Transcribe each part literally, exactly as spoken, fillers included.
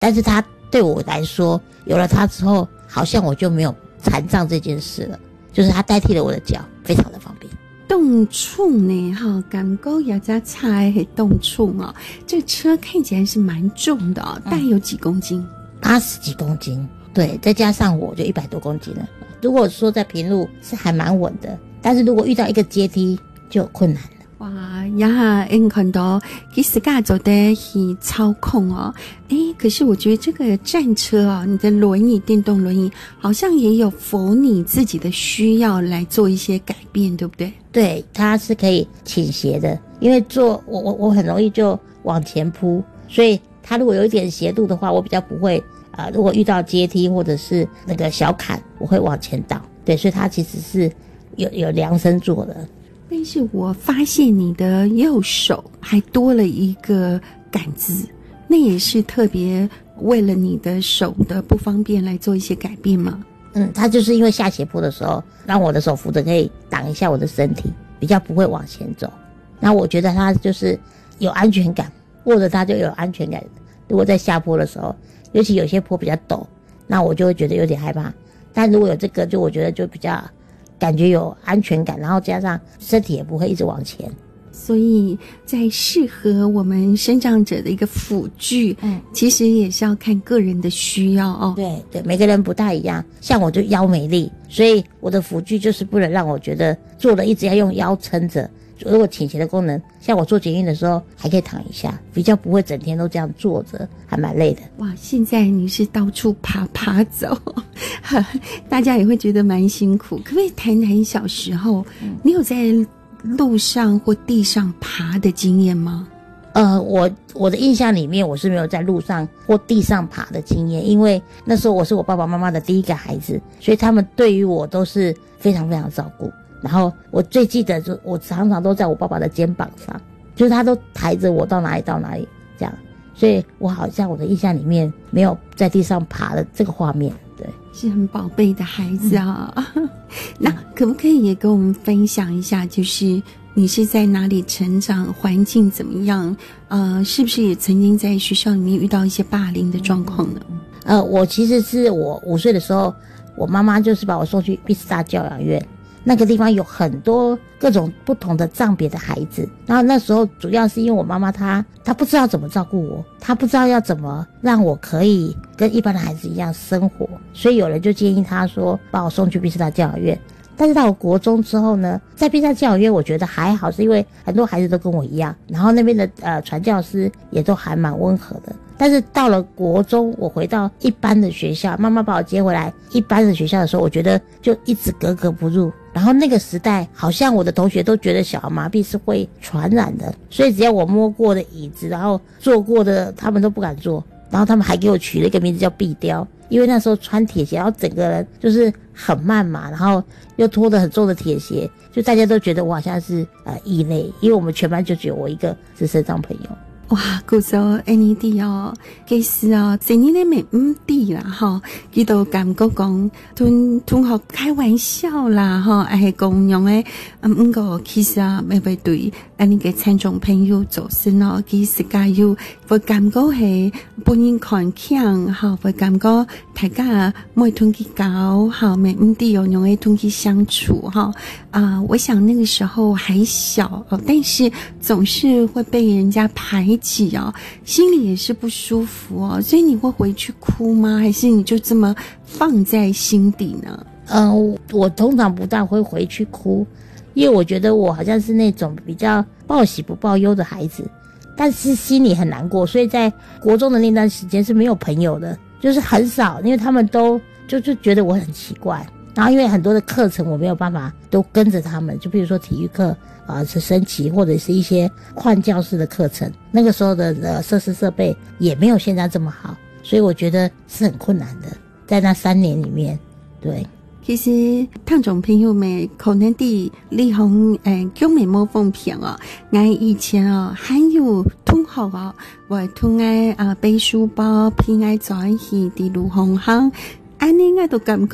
但是他对我来说，有了他之后，好像我就没有残障这件事了，就是他代替了我的脚，非常的方便。 动处呢，哈，感觉也在菜动处哦。这个车看起来是蛮重的哦，大概有几公斤？ 八十几公斤，对，再加上我就一百多公斤了。如果说在平路是还蛮稳的，但是如果遇到一个阶梯就有困难了。 哇呀，因看到其实噶做的去操控哦，诶，可是我觉得这个战车啊、哦，你的轮椅电动轮椅好像也有符你自己的需要来做一些改变，对不对？ 对，它是可以倾斜的，因为坐我我我很容易就往前扑，所以它如果有一点斜度的话，我比较不会啊、呃。如果遇到阶梯或者是那个小坎，我会往前倒。对，所以它其实是有有量身做的。 但是我发现你的右手还多了一个杆子，那也是特别为了你的手的不方便来做一些改变吗？ 嗯，它就是因为下斜坡的时候，让我的手扶着可以挡一下我的身体，比较不会往前走。那我觉得它就是有安全感，握着它就有安全感。如果在下坡的时候，尤其有些坡比较陡，那我就会觉得有点害怕。但如果有这个，就我觉得就比较感觉有安全感，然后加上身体也不会一直往前。 所以在适合我们身障者的一个辅具，嗯，其实也是要看个人的需要哦。 对对，每个人不大一样。像我就腰没力，所以我的辅具就是不能让我觉得坐了一直要用腰撑着。如果倾斜的功能，像我做捷运的时候还可以躺一下，比较不会整天都这样坐着，还蛮累的。 哇，现在你是到处爬爬走，大家也会觉得蛮辛苦。可不可以谈谈小时候，嗯、你有在路上或地上爬的经验吗？ 呃，我我的印象里面，我是没有在路上或地上爬的经验，因为那时候我是我爸爸妈妈的第一个孩子，所以他们对于我都是非常非常照顾。然后我最记得就我常常都在我爸爸的肩膀上，就是他都抬着我到哪里到哪里这样，所以我好像我的印象里面没有在地上爬的这个画面。对， 是很宝贝的孩子啊、哦嗯、那可不可以也跟我们分享一下，就是你是在哪里成长，环境怎么样，呃，是不是也曾经在学校里面遇到一些霸凌的状况呢？ 呃，我其实是我五岁的时候，我妈妈就是把我送去碧斯大教养院，那个地方有很多各种不同的障别的孩子，然后那时候主要是因为我妈妈她她不知道怎么照顾我，她不知道要怎么让我可以跟一般的孩子一样生活，所以有人就建议她说把我送去碧斯大教养院。但是到我国中之后呢，在碧斯大教养院我觉得还好，是因为很多孩子都跟我一样，然后那边的呃传教师也都还蛮温和的。但是到了国中，我回到一般的学校，妈妈把我接回来一般的学校的时候，我觉得就一直格格不入。然后那个时代好像我的同学都觉得小儿麻痹是会传染的，所以只要我摸过的椅子，然后坐过的他们都不敢坐，然后他们还给我取了一个名字叫壁雕，因为那时候穿铁鞋，然后整个人就是很慢嘛，然后又拖得很重的铁鞋，就大家都觉得我好像是呃异类，因为我们全班就只有我一个是身障朋友。 哇，故说安尼啲哦，其实哦，前年咧咪唔啲啦，吼，佢都感覺講同同學開玩笑啦，吼，係講用誒，唔過其實啊，咪會對安尼嘅聽眾朋友做先咯，佢世界要會感覺係本人看強，吼，會感覺大家冇同佢搞，吼，咪唔啲用用誒同佢相處，哈，啊、呃，我想那個時候還小，哦，但是總是會被人家排擠哦，心裡也是不舒服哦，所以你會回去哭嗎？還是你就這麼放在心底呢？ 嗯，我通常不大會回去哭，因為我覺得我好像是那種比較報喜不報憂的孩子，但是心裡很難過，所以在國中的那段時間是沒有朋友的，就是很少，因為他們都就就覺得我很奇怪，然後因為很多的課程我沒有辦法都跟着他們，就比如說體育課啊，是升旗或者是一些換教室的課程，那個時候的呃設施設備也沒有現在這麼好，所以我覺得是很困難的，在那三年裡面。對， 其實聽眾朋友們可能啲呢項誒叫咩冇風評哦，我以前哦還有同學哦，我同我啊背書包偏愛在去啲路紅行，安尼我都感覺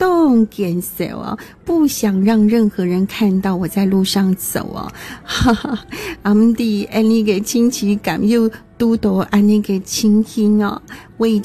动减少哦，不想让任何人看到我在路上走哦，哈哈，阿姆的安尼个亲戚感又拄到安尼个情形哦，我已